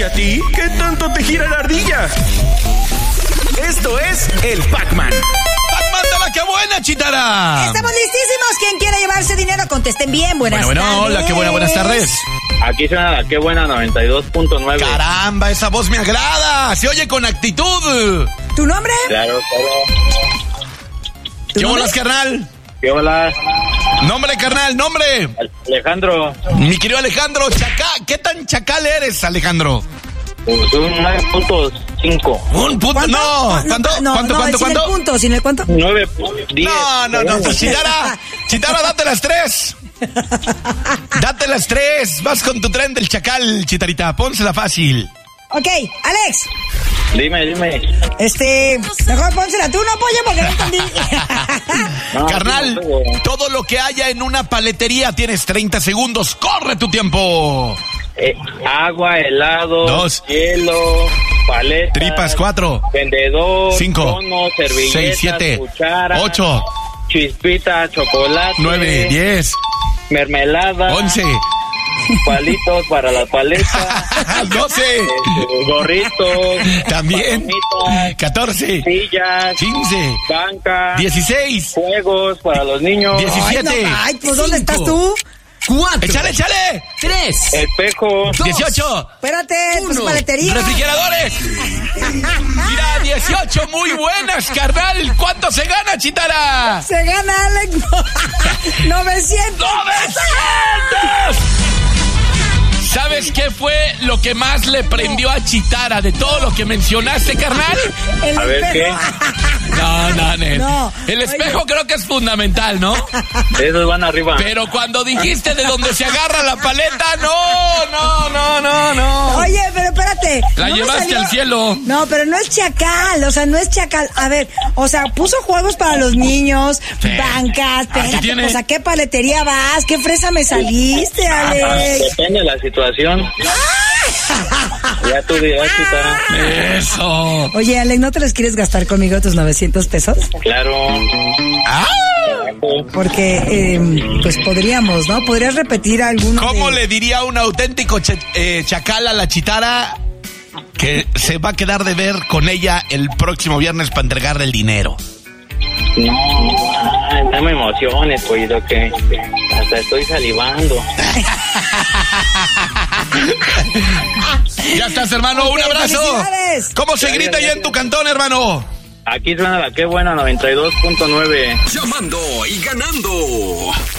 ¿Y a ti? ¿Qué tanto te gira la ardilla? Esto es el Pac-Man. ¡Pac-Man de la que buena, Chitara! Estamos listísimos. ¿Quién quiere llevarse dinero? Contesten bien. Buenas tardes. Hola, qué buenas tardes. Aquí suena la que buena 92.9. ¡Caramba, esa voz me agrada! ¡Se oye con actitud! ¿Tu nombre? Claro. ¿Qué bolas, carnal? ¿Qué hola? Nombre, carnal, nombre. Alejandro. Mi querido Alejandro, ¿qué tan chacal eres, Alejandro? Un 9.5. Un punto, ¿Cuánto? no. ¿Cuánto? Sin el punto, sin el cuánto. 9.10. No. Chitara, date las 3. Date las 3. Vas con tu tren del chacal, Chitarita. Pónsela fácil. Ok, Alex. Dime. Mejor pónsela tú, no, pollo, porque no entendí. No, Carnal, no, todo lo que haya en una paletería tienes 30 segundos. ¡Corre tu tiempo! agua, helado, 2, hielo, paleta, tripas, 4, vendedor, 5, cono, servilletas, 6, 7, cuchara, 8, chispita, chocolate, 9, 10, mermelada, 11, palitos para la paleta, 12, gorritos, también, palomitas, 14, sillas, 15, banca, 16, juegos para los niños, 17, Ay, pues ¿dónde estás tú? 4, échale, 3, espejo, 18, Espérate, pues paletería. refrigeradores. Mira, 18, muy buenas, carnal. ¿Cuánto se gana, Chitara? Se gana, Alex. 900. ¡900! ¿Sabes qué fue lo que más le prendió a Chitara de todo lo que mencionaste, carnal? El A ver, espejo. No, Nel. No, El espejo creo que es fundamental, ¿no? esos van arriba. Pero cuando dijiste de donde se agarra la paleta, no. Oye, pero espérate. La no me llevaste salió- al cielo. No, pero no es chacal, o sea, no es chacal. A ver, o sea, puso juegos para los niños, Sí. bancas, ¿qué espérate, tiene? pues, ¿a qué paletería vas? ¿Qué fresa me saliste, Alex? Depende de la situación. Ya tú dirás, Chitara. Eso. Oye, Alex, ¿no te los quieres gastar conmigo tus 900 pesos? Claro. ¡Ah! Porque, pues podríamos, ¿no? ¿Podrías repetir alguno? ¿Cómo le diría un auténtico chacal a la Chitara que se va a quedar de ver con ella el próximo viernes para entregarle el dinero? No me emociones, pues, que hasta estoy salivando. Ya estás, hermano, un abrazo. ¡Felicidades! ¿Cómo se grita allá en tu cantón, hermano? Aquí suena la que buena 92.9. Llamando y ganando.